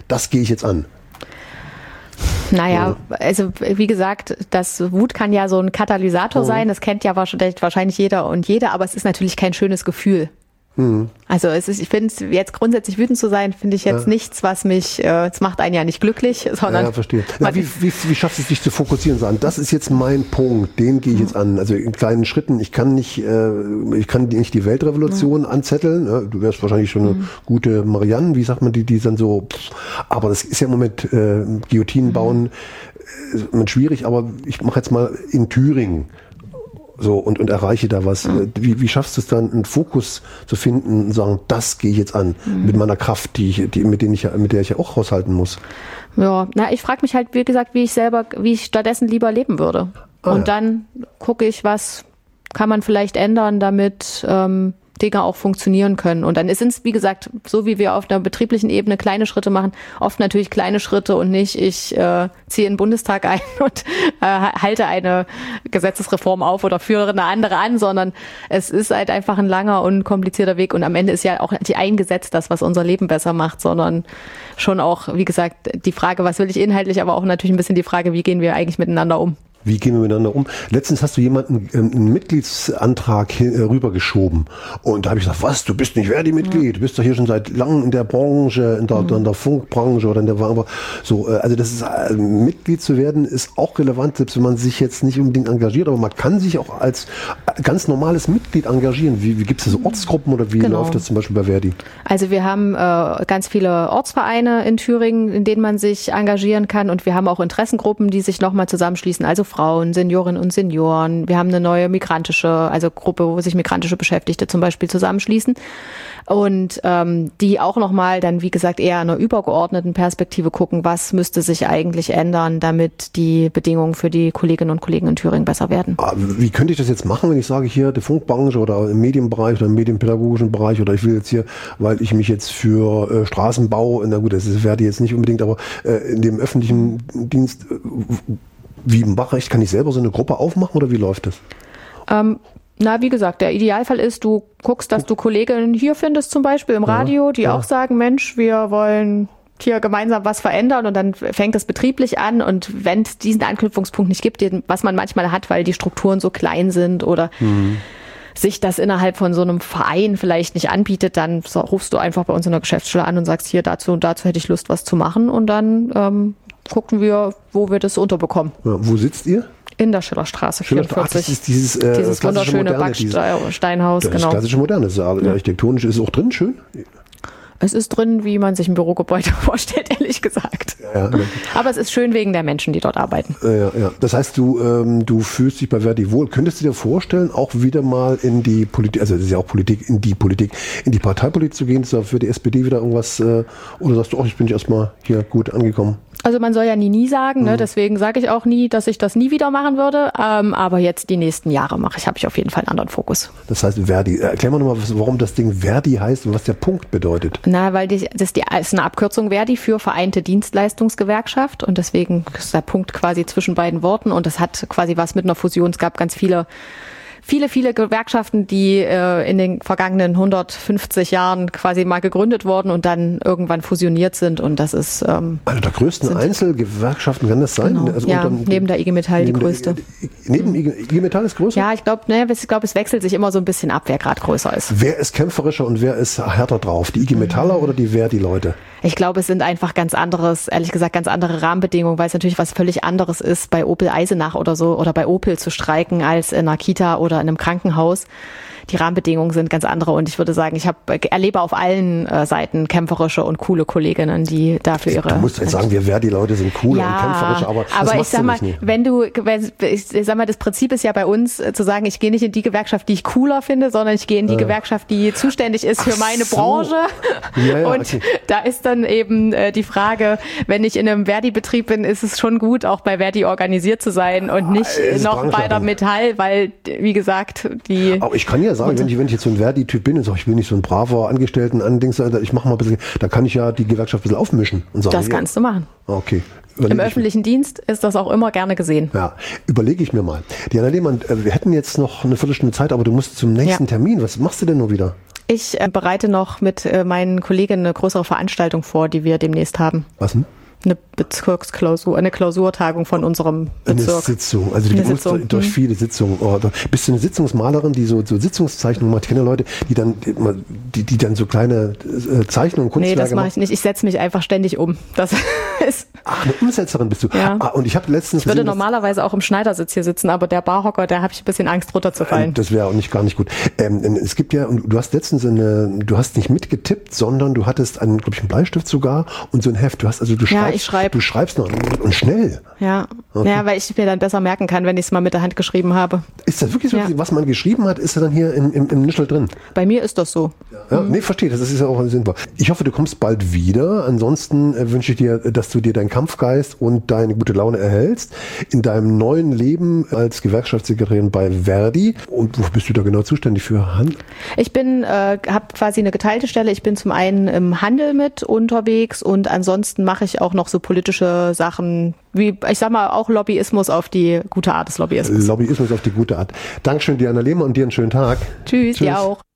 das gehe ich jetzt an? Naja, also wie gesagt, das Wut kann ja so ein Katalysator sein, das kennt ja wahrscheinlich jeder und jede, aber es ist natürlich kein schönes Gefühl. Also ich finde jetzt grundsätzlich wütend zu sein, finde ich jetzt nichts, was mich, es macht einen ja nicht glücklich, sondern... Ja, verstehe. Na, wie schaffst du es, dich zu fokussieren, zu sagen, das ist jetzt mein Punkt, den gehe ich jetzt an. Also in kleinen Schritten, ich kann nicht die Weltrevolution anzetteln, ne? Du wärst wahrscheinlich schon eine gute Marianne, wie sagt man, die dann so, aber das ist ja im Moment, Guillotinen bauen, schwierig, aber ich mache jetzt mal in Thüringen, so und erreiche da was. Wie schaffst du es dann, einen Fokus zu finden und sagen, das gehe ich jetzt an mit meiner Kraft, mit der ich ja auch haushalten muss? Ja, ich frage mich halt, wie gesagt, wie ich stattdessen lieber leben würde. Und dann gucke ich, was kann man vielleicht ändern, damit Dinge auch funktionieren können. Und dann sind es, wie gesagt, so wie wir auf der betrieblichen Ebene kleine Schritte machen, oft natürlich kleine Schritte und nicht, ich ziehe in den Bundestag ein und halte eine Gesetzesreform auf oder führe eine andere an, sondern es ist halt einfach ein langer und komplizierter Weg und am Ende ist ja auch nicht ein Gesetz das, was unser Leben besser macht, sondern schon auch, wie gesagt, die Frage, was will ich inhaltlich, aber auch natürlich ein bisschen die Frage, wie gehen wir eigentlich miteinander um. Wie gehen wir miteinander um? Letztens hast du jemanden einen Mitgliedsantrag rübergeschoben und da habe ich gesagt, was, du bist nicht Verdi-Mitglied, du bist doch hier schon seit langem in der Branche, in der Funkbranche oder in der aber so, also das ist Mitglied zu werden ist auch relevant, selbst wenn man sich jetzt nicht unbedingt engagiert, aber man kann sich auch als ganz normales Mitglied engagieren. Wie gibt es so Ortsgruppen oder wie läuft das zum Beispiel bei Verdi? Also wir haben ganz viele Ortsvereine in Thüringen, in denen man sich engagieren kann und wir haben auch Interessengruppen, die sich nochmal zusammenschließen, also Frauen, Seniorinnen und Senioren. Wir haben eine neue Gruppe, wo sich migrantische Beschäftigte zum Beispiel zusammenschließen und die auch nochmal dann, wie gesagt, eher in einer übergeordneten Perspektive gucken, was müsste sich eigentlich ändern, damit die Bedingungen für die Kolleginnen und Kollegen in Thüringen besser werden. Wie könnte ich das jetzt machen, wenn ich sage, hier die Funkbranche oder im Medienbereich oder im medienpädagogischen Bereich oder ich will jetzt hier, weil ich mich jetzt für Straßenbau, na gut, das ist Verdi jetzt nicht unbedingt, aber in dem öffentlichen Dienst, wie im Bachrecht, kann ich selber so eine Gruppe aufmachen oder wie läuft das? Wie gesagt, der Idealfall ist, du guckst, dass du Kolleginnen hier findest, zum Beispiel im Radio, die auch sagen, Mensch, wir wollen hier gemeinsam was verändern und dann fängt es betrieblich an und wenn es diesen Anknüpfungspunkt nicht gibt, was man manchmal hat, weil die Strukturen so klein sind oder sich das innerhalb von so einem Verein vielleicht nicht anbietet, dann rufst du einfach bei uns in der Geschäftsstelle an und sagst, hier dazu und dazu hätte ich Lust, was zu machen und dann gucken wir, wo wir das unterbekommen. Ja, wo sitzt ihr? In der Schillerstraße 44. Das ist dieses wunderschöne Backsteinhaus. Das klassische Moderne. Architektonisch ist auch drin, schön. Es ist drin, wie man sich ein Bürogebäude vorstellt, ehrlich gesagt. Ja. Aber es ist schön wegen der Menschen, die dort arbeiten. Ja. Das heißt, du fühlst dich bei Verdi wohl. Könntest du dir vorstellen, auch wieder mal in die Politik, also das ist ja auch Politik, in die Parteipolitik zu gehen, ist da für die SPD wieder irgendwas, oder sagst du, ich bin erstmal hier gut angekommen? Also man soll ja nie sagen, ne? Deswegen sage ich auch nie, dass ich das nie wieder machen würde. Aber jetzt die nächsten Jahre habe ich auf jeden Fall einen anderen Fokus. Das heißt Verdi. Erklär mal nochmal, warum das Ding Verdi heißt und was der Punkt bedeutet. Weil das ist eine Abkürzung Verdi für Vereinte Dienstleistungsgewerkschaft und deswegen ist der Punkt quasi zwischen beiden Worten und das hat quasi was mit einer Fusion. Es gab ganz viele Gewerkschaften, die in den vergangenen 150 Jahren quasi mal gegründet wurden und dann irgendwann fusioniert sind und das ist... also der größten Einzelgewerkschaften kann das sein? Genau. Also neben der IG Metall die größte. Neben IG Metall ist größer? Ja, ich glaube, es wechselt sich immer so ein bisschen ab, wer gerade größer ist. Wer ist kämpferischer und wer ist härter drauf? Die IG Metaller oder die Verdi-Leute? Ich glaube, es sind einfach ganz andere Rahmenbedingungen, weil es natürlich was völlig anderes ist, bei Opel Eisenach oder so oder bei Opel zu streiken als in einer Kita oder in einem Krankenhaus. Die Rahmenbedingungen sind ganz andere und ich würde sagen, ich erlebe auf allen Seiten kämpferische und coole Kolleginnen, die dafür ihre... Du musst jetzt sagen, wir Verdi-Leute sind cooler und kämpferischer, aber das ich sag mal, das Prinzip ist ja bei uns zu sagen, ich gehe nicht in die Gewerkschaft, die ich cooler finde, sondern ich gehe in die Gewerkschaft, die zuständig ist für meine Branche. Und da ist dann eben die Frage, wenn ich in einem Verdi-Betrieb bin, ist es schon gut, auch bei Verdi organisiert zu sein und nicht noch bei der Metall, weil, wie gesagt, Aber ich kann ja sagen, wenn ich jetzt so ein Verdi-Typ bin und sage, ich will nicht so ein braver Angestellten ich mache mal ein bisschen, da kann ich ja die Gewerkschaft ein bisschen aufmischen und sagen. Das kannst du machen. Okay. Im öffentlichen Dienst ist das auch immer gerne gesehen. Ja, überlege ich mir mal. Diana Lehmann, wir hätten jetzt noch eine Viertelstunde Zeit, aber du musst zum nächsten Termin. Was machst du denn nur wieder? Ich bereite noch mit meinen Kolleginnen eine größere Veranstaltung vor, die wir demnächst haben. Was denn? Eine Bezirksklausur, eine Klausurtagung von unserem Bezirk. Eine Sitzung, also durch viele Sitzungen. Oh, bist du eine Sitzungsmalerin, die so Sitzungszeichnungen macht? Ich kenne Leute, die dann so kleine Zeichnungen, Kunstwerke. Nee, das mache ich nicht. Ich setze mich einfach ständig um. Das ist. Ach, eine Umsetzerin bist du. Ja. Und ich habe letztens. Ich würde normalerweise auch im Schneidersitz hier sitzen, aber der Barhocker, da habe ich ein bisschen Angst, runterzufallen. Das wäre auch gar nicht gut. Es gibt ja, und du hast letztens du hast nicht mitgetippt, sondern du hattest glaube ich, einen Bleistift sogar und so ein Heft. Du schreibst noch und schnell. Ja. Okay. Ja, weil ich mir dann besser merken kann, wenn ich es mal mit der Hand geschrieben habe. Ist das wirklich so, was man geschrieben hat, ist dann hier im Nischel drin? Bei mir ist das so. Ja, nee, verstehe, das ist ja auch sinnvoll. Ich hoffe, du kommst bald wieder. Ansonsten wünsche ich dir, dass du dir deinen Kampfgeist und deine gute Laune erhältst in deinem neuen Leben als Gewerkschaftssekretärin bei Verdi. Und wo bist du da genau zuständig für? Ich habe quasi eine geteilte Stelle. Ich bin zum einen im Handel mit unterwegs und ansonsten mache ich auch noch so politische Sachen, wie, ich sag mal, auch Lobbyismus auf die gute Art des Lobbyismus. Lobbyismus auf die gute Art. Dankeschön, Diana Lehmer, und dir einen schönen Tag. Tschüss. Dir auch.